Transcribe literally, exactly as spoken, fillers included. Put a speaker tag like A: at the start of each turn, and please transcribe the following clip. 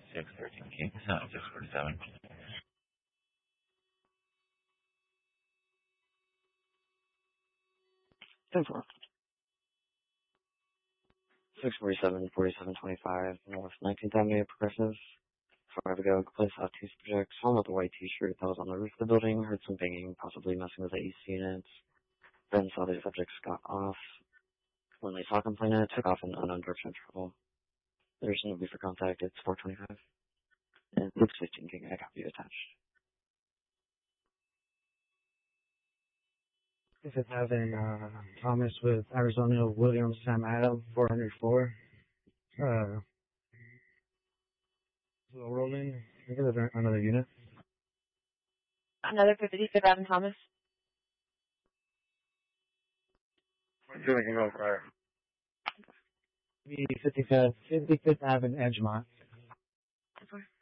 A: six thirteen King, no, six forty-seven.
B: ten four. six forty-seven, forty-seven twenty-five, North nineteenth Avenue, Progressive. Five ago, police saw two subjects, one with a white t-shirt that was on the roof of the building, heard some banging, possibly messing with the A C units. Then saw the subjects got off. When they saw complainant, took off in unknown direction of travel. There's no need for contact, it's four twenty-five. And six fifteen King, I copy attached.
C: If it's having uh, Thomas with Arizona Williams Sam Adam four hundred four. Uh, slow rolling. I think there's another unit.
D: Another fifty-fifth Avenue Thomas.
B: Doing it over fire.
C: fifty-fifth, fifty-fifth Avenue Edgemont.
D: ten four.